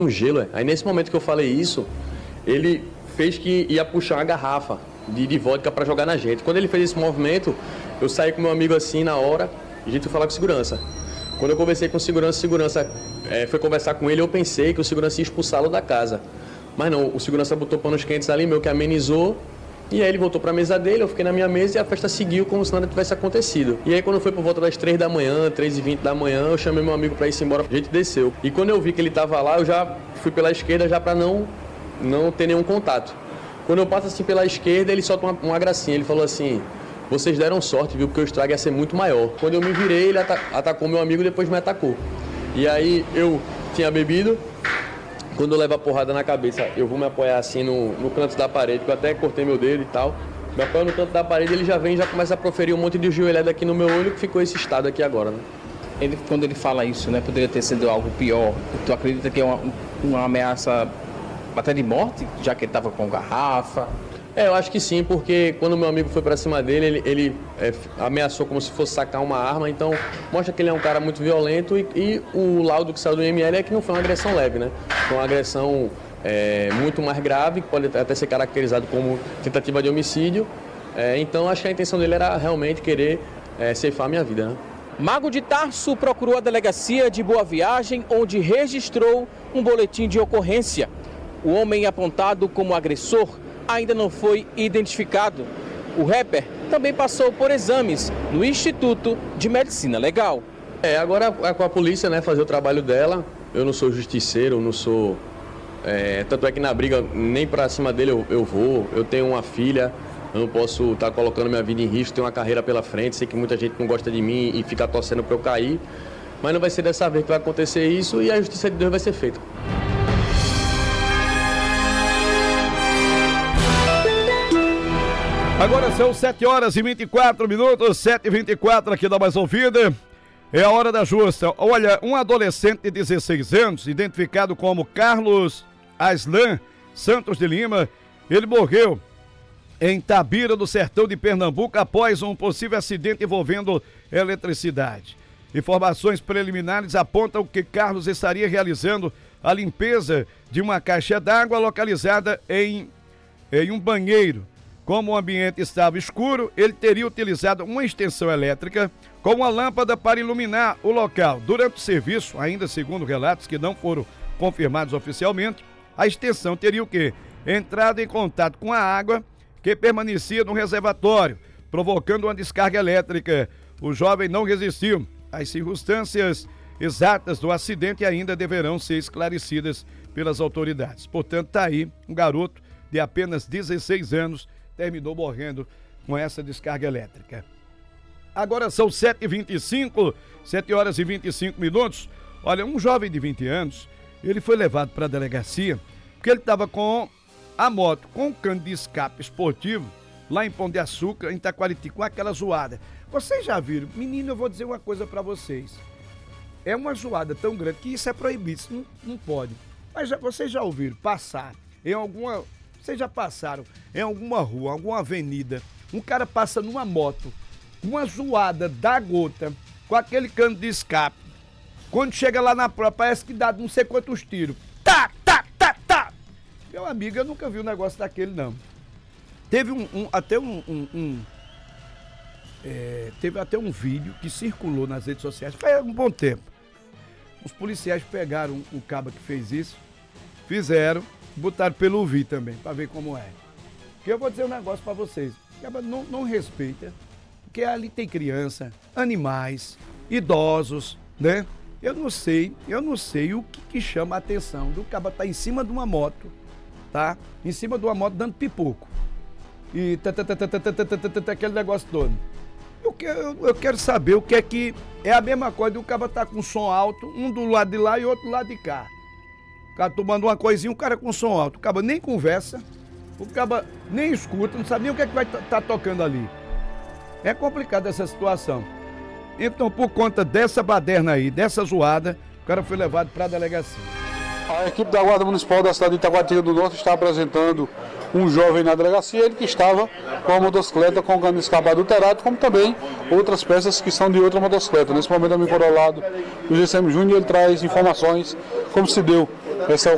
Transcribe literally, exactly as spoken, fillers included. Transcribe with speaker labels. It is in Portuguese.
Speaker 1: um gelo. Aí nesse momento que eu falei isso, ele fez que ia puxar uma garrafa de, de vodka para jogar na gente. Quando ele fez esse movimento, eu saí com meu amigo assim na hora e a gente foi falar com segurança. Quando eu conversei com o segurança, o segurança é, foi conversar com ele, eu pensei que o segurança ia expulsá-lo da casa. Mas não, o segurança botou panos quentes ali, meu que amenizou. E aí ele voltou para a mesa dele, eu fiquei na minha mesa e a festa seguiu como se nada tivesse acontecido. E aí quando foi por volta das três da manhã, três e vinte da manhã, eu chamei meu amigo para ir embora, a gente desceu. E quando eu vi que ele estava lá, eu já fui pela esquerda já para não, não ter nenhum contato. Quando eu passo assim pela esquerda, ele solta uma, uma gracinha, ele falou assim: vocês deram sorte, viu, porque o estrago ia ser muito maior. Quando eu me virei, ele ata- atacou meu amigo e depois me atacou. E aí eu tinha bebido. Quando eu levo a porrada na cabeça, eu vou me apoiar assim no, no canto da parede, que eu até cortei meu dedo e tal. Me apoio no canto da parede, ele já vem e já começa a proferir um monte de joelhada aqui no meu olho, que ficou esse estado aqui agora, né?
Speaker 2: Ele, quando ele fala isso, né, poderia ter sido algo pior. Tu acredita que é uma, uma ameaça até de morte, já que ele estava com garrafa?
Speaker 1: É, eu acho que sim, porque quando meu amigo foi pra cima dele, ele, ele é, ameaçou como se fosse sacar uma arma, então mostra que ele é um cara muito violento e, e o laudo que saiu do I M L é que não foi uma agressão leve, né? Foi uma agressão é, muito mais grave, que pode até ser caracterizado como tentativa de homicídio, é, então acho que a intenção dele era realmente querer é, ceifar a minha vida, né?
Speaker 2: Mago de Tarso procurou a delegacia de Boa Viagem, onde registrou um boletim de ocorrência. O homem apontado como agressor ainda não foi identificado. O rapper também passou por exames no Instituto de Medicina Legal.
Speaker 1: É, agora é com a polícia, né, fazer o trabalho dela. Eu não sou justiceiro, não sou... É, tanto é que na briga, nem pra cima dele eu, eu vou. Eu tenho uma filha, eu não posso estar colocando minha vida em risco, tenho uma carreira pela frente. Sei que muita gente não gosta de mim e fica torcendo pra eu cair. Mas não vai ser dessa vez que vai acontecer isso e a justiça de Deus vai ser feita.
Speaker 3: Agora são sete horas e vinte e quatro minutos, sete e vinte e quatro aqui da Mais Ouvida. É a hora da justa. Olha, um adolescente de dezesseis anos, identificado como Carlos Aslan Santos de Lima, ele morreu em Tabira, do sertão de Pernambuco, após um possível acidente envolvendo eletricidade. Informações preliminares apontam que Carlos estaria realizando a limpeza de uma caixa d'água localizada em, em um banheiro. Como o ambiente estava escuro, ele teria utilizado uma extensão elétrica com uma lâmpada para iluminar o local. Durante o serviço, ainda segundo relatos que não foram confirmados oficialmente, a extensão teria o quê? Entrado em contato com a água que permanecia no reservatório, provocando uma descarga elétrica. O jovem não resistiu. As circunstâncias exatas do acidente ainda deverão ser esclarecidas pelas autoridades. Portanto, está aí um garoto de apenas dezesseis anos, terminou morrendo com essa descarga elétrica. Agora são sete e vinte e cinco, sete horas e vinte e cinco minutos. Olha, um jovem de vinte anos, ele foi levado para a delegacia porque ele estava com a moto, com um cano de escape esportivo, lá em Pão de Açúcar, em Itaquariti, com aquela zoada. Vocês já viram? Menino, eu vou dizer uma coisa para vocês. É uma zoada tão grande que isso é proibido, isso não, não pode. Mas já, vocês já ouviram passar em alguma... Vocês já passaram em alguma rua, alguma avenida, um cara passa numa moto, uma zoada da gota, com aquele cano de escape. Quando chega lá na prova, parece que dá não sei quantos tiros. Tá, tá, tá, tá. Meu amigo, eu nunca vi um negócio daquele, não. Teve um, um até um... um, um é, teve até um vídeo que circulou nas redes sociais, faz um bom tempo. Os policiais pegaram o cabo que fez isso, fizeram, botaram pelo ouvir também, pra ver como é. Porque eu vou dizer um negócio pra vocês. Não, não respeita, porque ali tem criança, animais, idosos, né? Eu não sei, eu não sei o que, que chama a atenção do cara tá em cima de uma moto, tá? Em cima de uma moto dando pipoco. E aquele negócio todo. Eu quero, eu quero saber o que é que... É a mesma coisa do cara tá com som alto, um do lado de lá e outro do lado de cá. O cara tomando uma coisinha, o cara com som alto. O cara nem conversa, o cara nem escuta, não sabe nem o que é que vai estar tá tocando ali. É complicado essa situação. Então, por conta dessa baderna aí, dessa zoada, o cara foi levado para a delegacia.
Speaker 4: A equipe da Guarda Municipal da cidade de Itaguatinga do Norte está apresentando um jovem na delegacia, ele que estava com a motocicleta com o cano de escape adulterado, como também outras peças que são de outra motocicleta. Nesse momento, a mim Corolado, o G C M Júnior, ele traz informações como se deu essa